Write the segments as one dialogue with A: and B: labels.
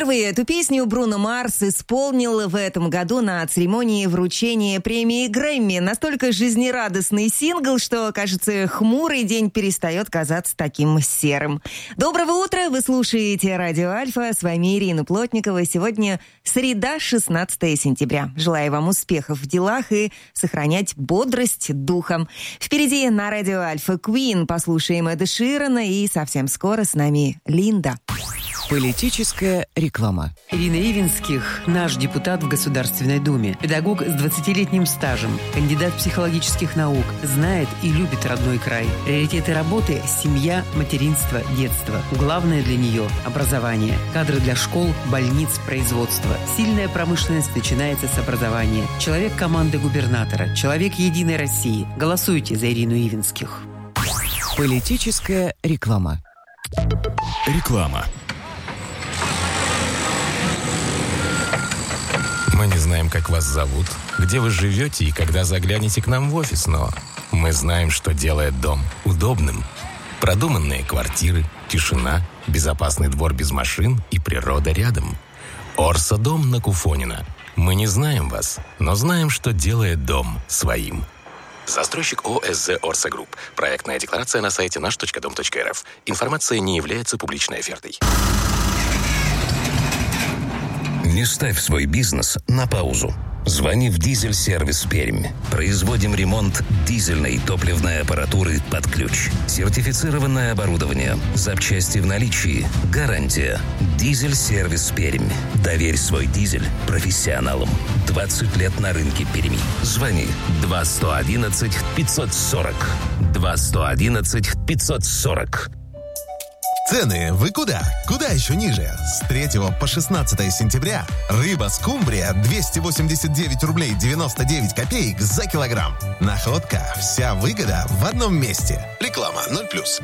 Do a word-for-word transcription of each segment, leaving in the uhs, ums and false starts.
A: Впервые эту песню Бруно Марс исполнил в этом году на церемонии вручения премии Грэмми. Настолько жизнерадостный сингл, что, кажется, хмурый день перестает казаться таким серым. Доброго утра! Вы слушаете Радио Альфа. С вами Ирина Плотникова. Сегодня среда, шестнадцатое сентября. Желаю вам успехов в делах и сохранять бодрость духом. Впереди на Радио Альфа Queen послушаем Эда Ширана, и совсем скоро с нами Линда.
B: Политическая реклама.
C: Ирина Ивинских – наш депутат в Государственной Думе. Педагог с двадцатилетним стажем, кандидат психологических наук, знает и любит родной край. Приоритеты работы – семья, материнство, детство. Главное для нее – образование. Кадры для школ, больниц, производства. Сильная промышленность начинается с образования. Человек команды губернатора. Человек Единой России. Голосуйте за Ирину Ивинских.
B: Политическая реклама.
D: Реклама. Мы не знаем, как вас зовут, где вы живете и когда заглянете к нам в офис, но мы знаем, что делает дом удобным. Продуманные квартиры, тишина, безопасный двор без машин и природа рядом. Орсо-дом на Куфонина. Мы не знаем вас, но знаем, что делает дом своим. Застройщик ОСЗ Орсо Групп. Проектная декларация на сайте наш точка дом точка эр эф. Информация не является публичной офертой.
E: Не ставь свой бизнес на паузу. Звони в Дизель-сервис Пермь. Производим ремонт дизельной топливной аппаратуры под ключ. Сертифицированное оборудование. Запчасти в наличии. Гарантия. Дизель-сервис Пермь. Доверь свой дизель профессионалам. двадцать лет на рынке Перми. Звони два сто одиннадцать пятьсот сорок. два сто одиннадцать пятьсот сорок.
F: Цены вы куда? Куда еще ниже? С третьего по шестнадцатое сентября рыба скумбрия двести восемьдесят девять рублей девяносто девять копеек за килограмм. Находка. Вся выгода в одном месте. Реклама ноль плюс.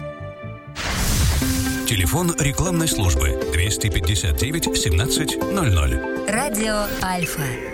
G: Телефон рекламной службы двести пятьдесят девять семнадцать ноль ноль.
H: Радио Альфа.